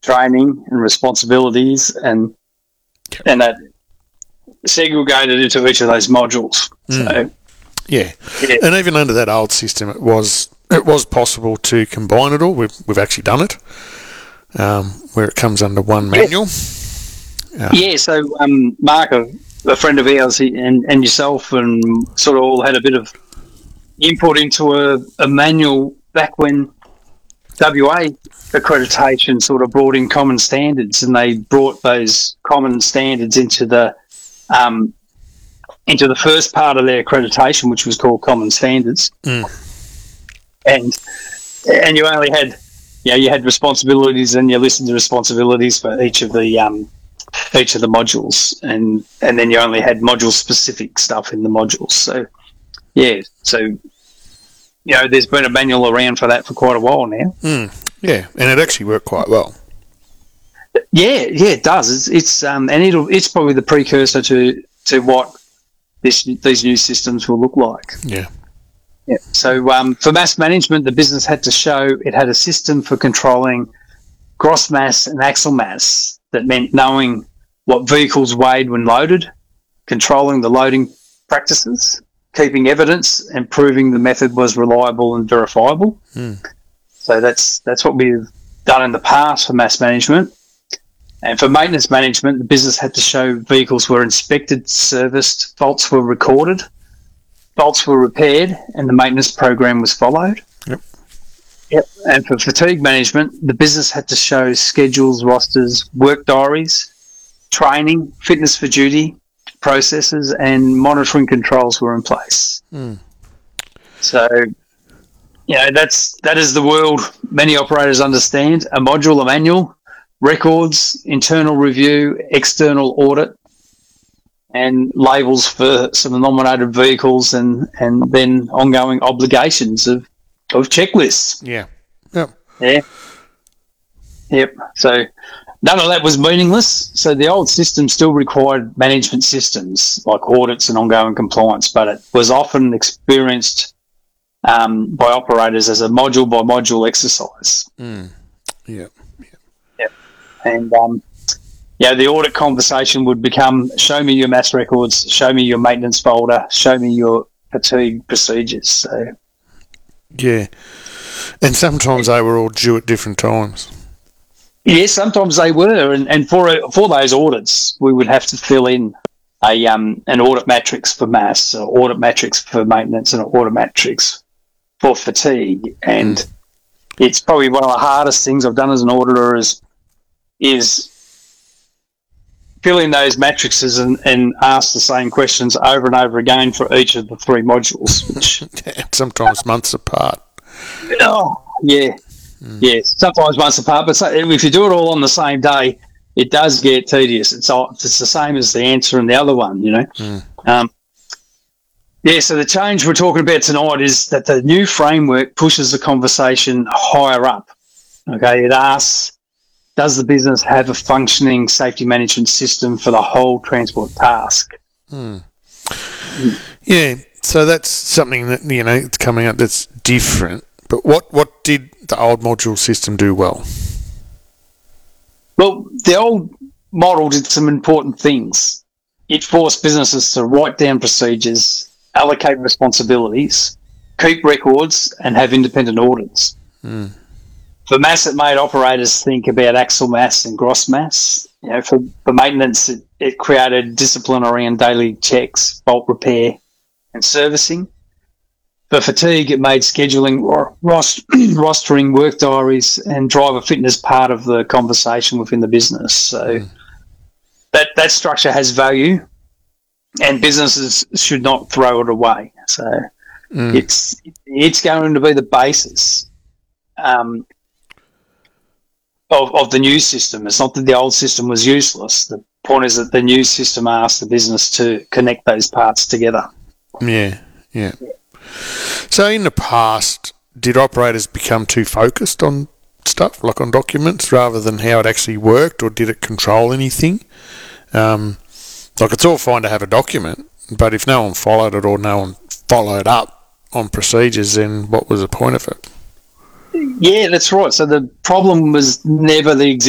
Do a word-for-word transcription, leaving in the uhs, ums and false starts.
training and responsibilities, and and that segregated into each of those modules. Mm. So, yeah. yeah, and even under that old system, it was it was possible to combine it all. We've we've actually done it, um, where it comes under one manual. Yeah. Uh, yeah so um, Mark, a, a friend of ours, he, and and yourself, and sort of all had a bit of input into a, a manual back when W A accreditation sort of brought in common standards, and they brought those common standards into the um, into the first part of their accreditation, which was called Common Standards. Mm. And and you only had, you know, you had responsibilities, and you listed the responsibilities for each of the um, each of the modules, and and then you only had module specific stuff in the modules. So yeah, so you know, there's been a manual around for that for quite a while now. Mm. Yeah, and it actually worked quite well. Yeah, yeah, it does. It's, it's um, and it'll it's probably the precursor to to what this these new systems will look like. Yeah. Yeah. So um, for mass management, the business had to show it had a system for controlling gross mass and axle mass. That meant knowing what vehicles weighed when loaded, controlling the loading practices, keeping evidence, and proving the method was reliable and verifiable. Mm. So that's that's what we've done in the past for mass management. And for maintenance management, the business had to show vehicles were inspected, serviced, faults were recorded, faults were repaired, and the maintenance program was followed. Yep. Yep. And for fatigue management, the business had to show schedules, rosters, work diaries, training, fitness for duty, processes, and monitoring controls were in place. Mm. So, you know, that's that is the world many operators understand: a module, a manual, records, internal review, external audit, and labels for some nominated vehicles, and, and then ongoing obligations of, of checklists. Yeah. Yep. Yeah. Yep. So none of that was meaningless. So the old system still required management systems like audits and ongoing compliance, but it was often experienced um, by operators as a module by module exercise. Mm. Yeah. And, um, yeah, the audit conversation would become, show me your mass records, show me your maintenance folder, show me your fatigue procedures. So, yeah. And sometimes they were all due at different times. Yeah, sometimes they were. And, and for for those audits, we would have to fill in a um, an audit matrix for mass, or audit matrix for maintenance, and an audit matrix for fatigue. And mm. it's probably one of the hardest things I've done as an auditor is is fill in those matrices and, and ask the same questions over and over again for each of the three modules. Which, sometimes months apart. Oh, yeah. Mm. Yeah, sometimes months apart. But so, if you do it all on the same day, it does get tedious. It's all, it's the same as the answer in the other one, you know. Mm. Um, yeah, so the change we're talking about tonight is that the new framework pushes the conversation higher up. Okay, it asks, does the business have a functioning safety management system for the whole transport task? Mm. Mm. Yeah, so that's something that, you know, it's coming up that's different. But what, what did the old module system do well? Well, the old model did some important things. It forced businesses to write down procedures, allocate responsibilities, keep records, and have independent audits. Mm. For mass, it made operators think about axle mass and gross mass. You know, for, for maintenance, it, it created discipline around daily checks, fault repair, and servicing. For fatigue, it made scheduling, rost- rostering, work diaries, and driver fitness part of the conversation within the business. So mm. that that structure has value, and businesses should not throw it away. So mm. it's it's going to be the basis. Um, Of, of the new system. It's not that the old system was useless. The point is that the new system asks the business to connect those parts together. Yeah, yeah. So in the past, did operators become too focused on stuff, like on documents, rather than how it actually worked, or did it control anything? Um, like, it's all fine to have a document, but if no one followed it or no one followed up on procedures, then what was the point of it? Yeah, that's right. So the problem was never the existence